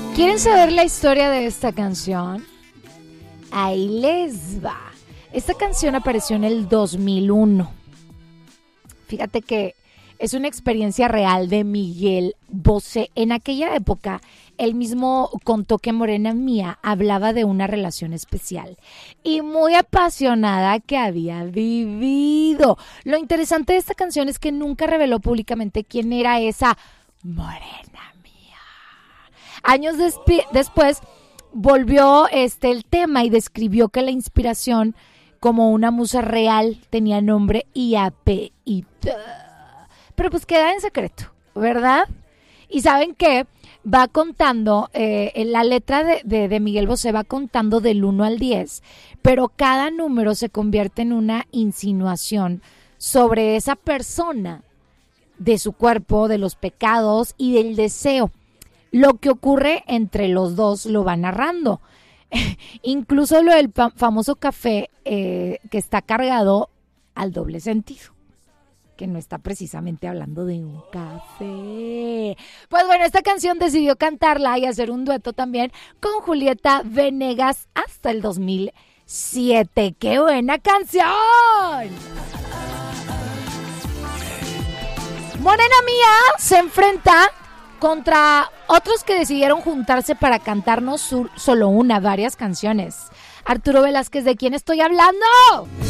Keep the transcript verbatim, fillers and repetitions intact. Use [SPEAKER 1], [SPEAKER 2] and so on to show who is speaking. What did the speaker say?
[SPEAKER 1] ¿Quieren saber la historia de esta canción? Ahí les va. Esta canción apareció en el dos mil uno. Fíjate que es una experiencia real de Miguel Bosé. En aquella época, él mismo contó que Morena Mía hablaba de una relación especial y muy apasionada que había vivido. Lo interesante de esta canción es que nunca reveló públicamente quién era esa Morena Mía. Años despi- después volvió este el tema y describió que la inspiración como una musa real tenía nombre y apellido. Pero pues queda en secreto, ¿verdad? Y ¿saben qué? Va contando, eh, en la letra de, de, de Miguel Bosé va contando del uno al diez, pero cada número se convierte en una insinuación sobre esa persona, de su cuerpo, de los pecados y del deseo. Lo que ocurre entre los dos lo va narrando. Incluso lo del famoso café eh, que está cargado al doble sentido, que no está precisamente hablando de un café. Pues bueno, esta canción decidió cantarla y hacer un dueto también con Julieta Venegas hasta el dos mil siete. ¡Qué buena canción! Morena Mía se enfrenta contra otros que decidieron juntarse para cantarnos su, solo una, varias canciones. Arturo Velázquez, ¿de quién estoy hablando?